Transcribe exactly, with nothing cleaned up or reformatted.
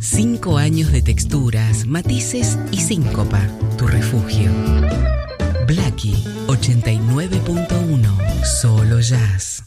Cinco años de texturas, matices y síncopa. Tu refugio. Blackie ochenta y nueve punto uno. Solo jazz.